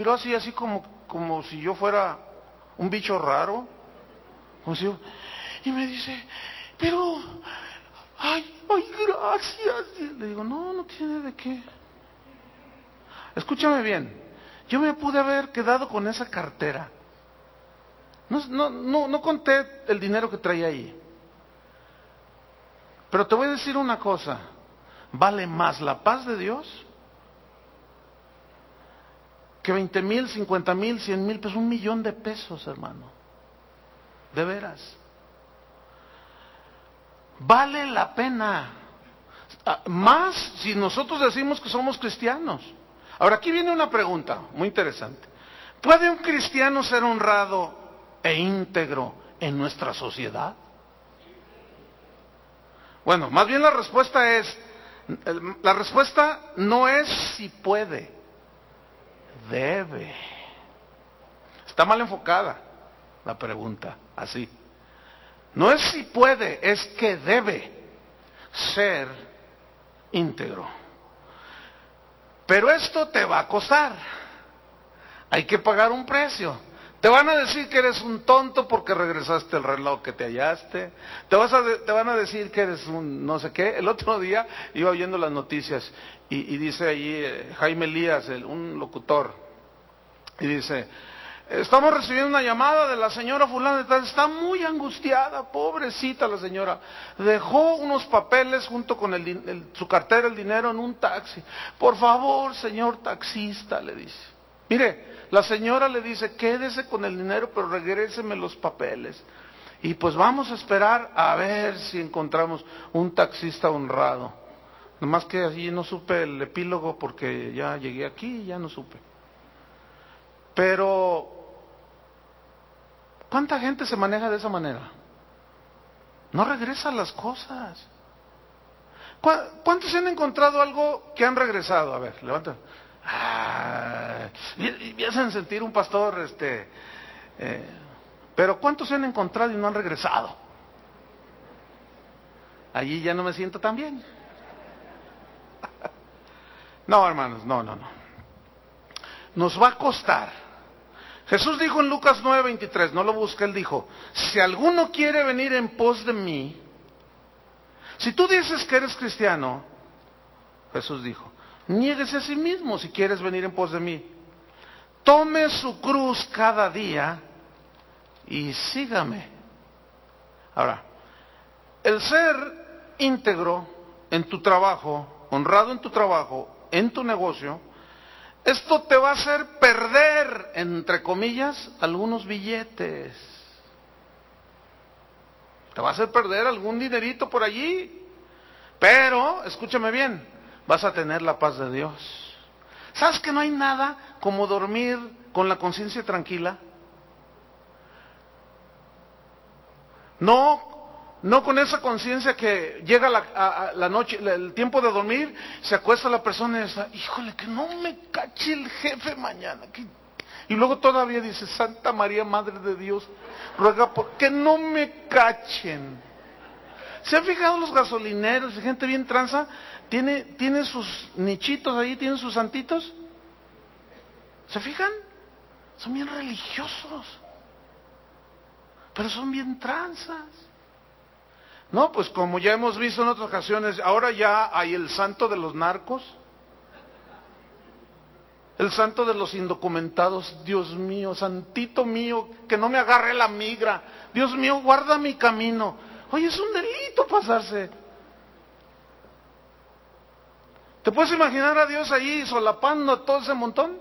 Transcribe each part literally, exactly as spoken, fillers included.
miró así, así como, como si yo fuera un bicho raro. Como si yo, y me dice, pero, ay, ay, gracias. Y le digo, no, no tiene de qué. Escúchame bien, yo me pude haber quedado con esa cartera. No, no, no, no conté el dinero que traía ahí. Pero te voy a decir una cosa, vale más la paz de Dios que veinte mil, cincuenta mil, cien mil pesos, un millón de pesos, hermano. De veras. Vale la pena. Más si nosotros decimos que somos cristianos. Ahora, aquí viene una pregunta muy interesante. ¿Puede un cristiano ser honrado e íntegro en nuestra sociedad? Bueno, más bien la respuesta es, la respuesta no es si puede, debe. Está mal enfocada la pregunta, así. No es si puede, es que debe ser íntegro. Pero esto te va a costar. Hay que pagar un precio. Te van a decir que eres un tonto porque regresaste el reloj que te hallaste. Te, vas a de, te van a decir que eres un no sé qué. El otro día iba oyendo las noticias y, y dice allí eh, Jaime Elías, el, un locutor, y dice, estamos recibiendo una llamada de la señora fulana de tal, está muy angustiada, pobrecita la señora, dejó unos papeles junto con el, el, su cartera, el dinero en un taxi. Por favor, señor taxista, le dice. Mire, la señora le dice, quédese con el dinero, pero regréseme los papeles. Y pues vamos a esperar a ver si encontramos un taxista honrado. Nomás que allí no supe el epílogo porque ya llegué aquí y ya no supe. Pero, ¿cuánta gente se maneja de esa manera? No regresa las cosas. ¿Cuántos han encontrado algo que han regresado? A ver, levanta. Ah, y hacen sentir un pastor, este, eh, pero ¿cuántos se han encontrado y no han regresado? Allí ya no me siento tan bien. No, hermanos, no, no, no. Nos va a costar. Jesús dijo en Lucas nueve veintitrés, no lo busque, él dijo, si alguno quiere venir en pos de mí, si tú dices que eres cristiano, Jesús dijo, niéguese a sí mismo si quieres venir en pos de mí. Tome su cruz cada día y sígame. Ahora, el ser íntegro en tu trabajo, honrado en tu trabajo, en tu negocio, esto te va a hacer perder, entre comillas, algunos billetes. Te va a hacer perder algún dinerito por allí. Pero, escúchame bien, vas a tener la paz de Dios. ¿Sabes que no hay nada como dormir con la conciencia tranquila? No, no con esa conciencia que llega la, a, a la noche, el tiempo de dormir, se acuesta la persona y dice, híjole, que no me cache el jefe mañana. Que... Y luego todavía dice, Santa María, Madre de Dios, ruega por que no me cachen. ¿Se han fijado los gasolineros, gente bien tranza? Tiene, tiene sus nichitos ahí, tiene sus santitos. ¿Se fijan? Son bien religiosos. Pero son bien tranzas. No, pues como ya hemos visto en otras ocasiones, ahora ya hay el santo de los narcos. El santo de los indocumentados. Dios mío, santito mío, que no me agarre la migra. Dios mío, guarda mi camino. Oye, es un delito pasarse. ¿Te puedes imaginar a Dios ahí solapando a todo ese montón?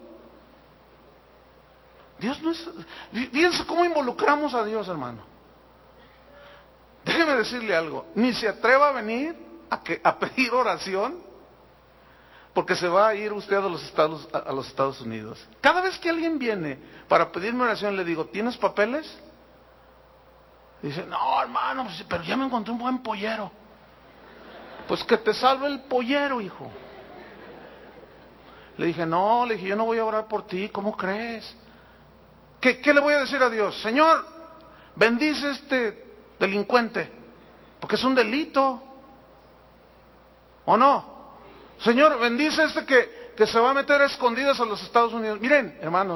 Dios no es... Fíjense cómo involucramos a Dios, hermano. Déjeme decirle algo. Ni se atreva a venir a, que, a pedir oración, porque se va a ir usted a los, Estados, a, a los Estados Unidos. Cada vez que alguien viene para pedirme oración, le digo, ¿tienes papeles? Dice, no, hermano, pues, pero ya me encontré un buen pollero. Pues que te salve el pollero, hijo. Le dije, no, le dije, yo no voy a orar por ti, ¿cómo crees? ¿Qué, qué le voy a decir a Dios? Señor, bendice este delincuente, porque es un delito. ¿O no? Señor, bendice este que, que se va a meter a escondidas a los Estados Unidos. Miren, hermano.